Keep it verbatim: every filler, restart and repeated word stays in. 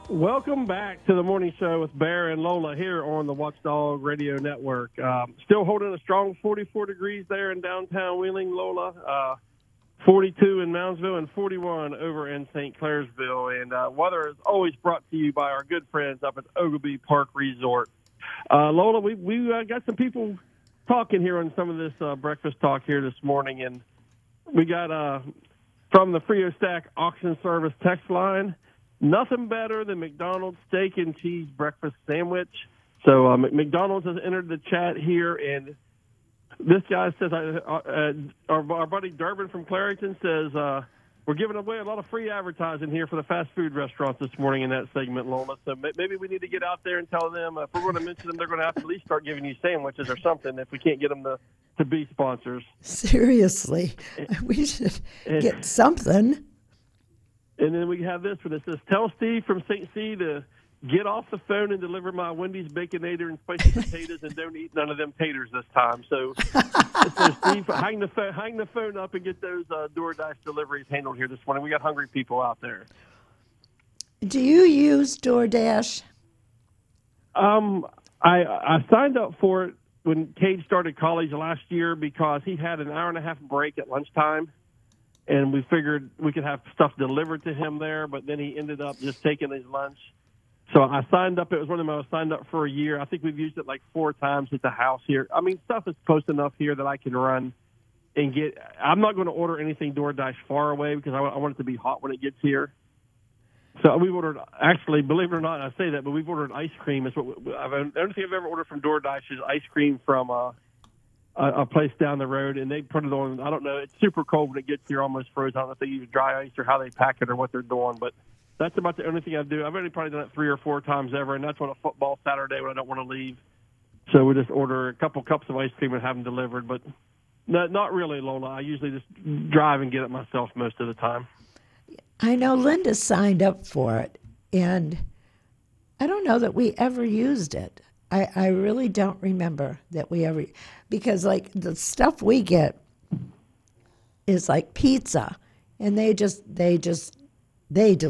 Welcome back to the morning show with Bear and Lola here on the Watchdog Radio Network. Um, still holding a strong forty-four degrees there in downtown Wheeling, Lola. Uh, forty-two in Moundsville and forty-one over in Saint Clairsville. And uh, weather is always brought to you by our good friends up at Ogilvie Park Resort. Uh, Lola, we we uh, got some people talking here on some of this uh, breakfast talk here this morning, and we got uh, from the Frio Stack Auction Service text line. Nothing better than McDonald's steak and cheese breakfast sandwich. So uh, McDonald's has entered the chat here, and this guy says, uh, uh, our, our buddy Durbin from Clarington says, uh, we're giving away a lot of free advertising here for the fast food restaurants this morning in that segment, Lola. So maybe we need to get out there and tell them, uh, if we're going to mention them, they're going to have to at least start giving you sandwiches or something if we can't get them to, to be sponsors. Seriously, we should and, get something. And then we have this one that says, tell Steve from Saint C to get off the phone and deliver my Wendy's Baconator and spicy potatoes and don't eat none of them taters this time. So, so Steve, hang the, phone, hang the phone up and get those uh, DoorDash deliveries handled here this morning. We got hungry people out there. Do you use DoorDash? Um, I, I signed up for it when Cade started college last year because he had an hour and a half break at lunchtime. And we figured we could have stuff delivered to him there, but then he ended up just taking his lunch. So I signed up. It was one of them I was signed up for a year. I think we've used it like four times at the house here. I mean, stuff is close enough here that I can run and get. I'm not going to order anything DoorDash far away because I, I want it to be hot when it gets here. So we've ordered, actually, believe it or not, I say that, but we've ordered ice cream. Is what we, I've, the only thing I've ever ordered from DoorDash is ice cream from uh, a place down the road, and they put it on. I don't know. It's super cold when it gets here, almost frozen. I don't know if they use dry ice or how they pack it or what they're doing, but that's about the only thing I do. I've only probably done it three or four times ever, and that's on a football Saturday when I don't want to leave. So we just order a couple cups of ice cream and have them delivered, but not, not really, Lola. I usually just drive and get it myself most of the time. I know Linda signed up for it, and I don't know that we ever used it. I, I really don't remember that we ever, because like the stuff we get is like pizza, and they just they just they